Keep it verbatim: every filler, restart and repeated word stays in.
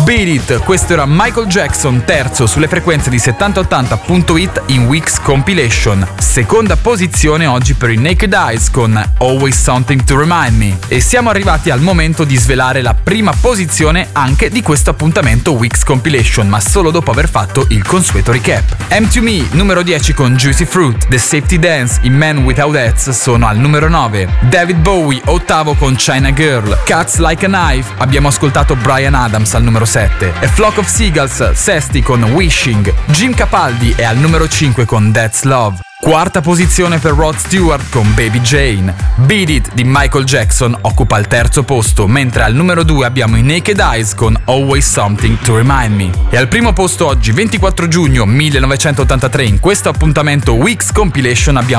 Beat It, questo era Michael Jackson, terzo sulle frequenze di settanta ottanta punto it in Weeks Compilation. Seconda posizione oggi per i Naked Eyes con Always Something to Remind Me. E siamo arrivati al momento di svelare la prima posizione anche di questo appuntamento Weeks Compilation, ma solo dopo aver fatto il consueto recap. M to Me, numero dieci con Juicy Fruit. The Safety Dance, i Men Without Hats sono al numero nove. David Bowie, ottavo con China Girl. Cuts Like a Knife, abbiamo ascoltato Bryan Adams al numero sette. A Flock of Seagulls, sesti con Wishing. Jim Capaldi è al numero cinque con That's Love. Quarta posizione per Rod Stewart con Baby Jane. Beat It di Michael Jackson occupa il terzo posto, mentre al numero due abbiamo i Naked Eyes con Always Something to Remind Me. E al primo posto oggi, ventiquattro giugno millenovecentottantatré, in questo appuntamento Weeks Compilation abbiamo